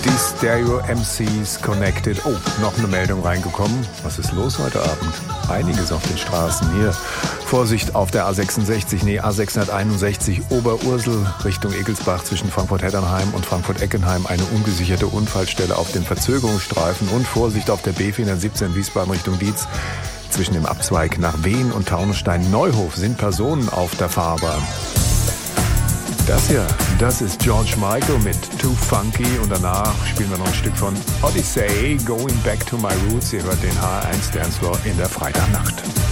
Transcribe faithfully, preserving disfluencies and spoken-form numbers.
Stereo M Cs Connected. Oh, noch eine Meldung reingekommen. Was ist los heute Abend? Einiges auf den Straßen hier. Vorsicht auf der A sechsundsechzig, nee, A sechshunderteinundsechzig Oberursel Richtung Egelsbach zwischen Frankfurt-Heddernheim und Frankfurt-Eckenheim. Eine ungesicherte Unfallstelle auf dem Verzögerungsstreifen. Und Vorsicht auf der B vierhundertsiebzehn Wiesbaden Richtung Dietz. Zwischen dem Abzweig nach Wehen und Taunusstein-Neuhof sind Personen auf der Fahrbahn. Das hier, das ist George Michael mit Too Funky und danach spielen wir noch ein Stück von Odyssey, Going Back to My Roots. Ihr hört den H eins Dancefloor in der Freitagnacht.